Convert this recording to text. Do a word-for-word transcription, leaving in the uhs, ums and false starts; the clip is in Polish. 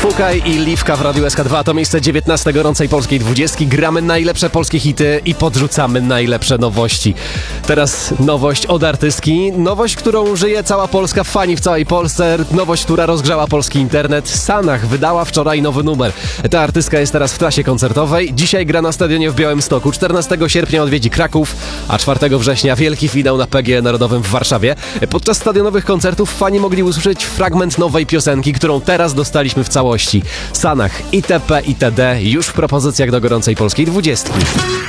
Fukaj i Liwka w Radiu S K dwa. To miejsce dziewiętnaste gorącej polskiej dwudziestki. Gramy najlepsze polskie hity i podrzucamy najlepsze nowości. Teraz nowość od artystki. Nowość, którą żyje cała Polska, fani w całej Polsce. Nowość, która rozgrzała polski internet. Sanach wydała wczoraj nowy numer. Ta artystka jest teraz w trasie koncertowej. Dzisiaj gra na stadionie w Białymstoku. czternastego sierpnia odwiedzi Kraków, a czwartego września wielki finał na P G E Narodowym w Warszawie. Podczas stadionowych koncertów fani mogli usłyszeć fragment nowej piosenki, którą teraz dostaliśmy w całości. Sanach itp. itd. już w propozycjach do gorącej polskiej dwudziestki.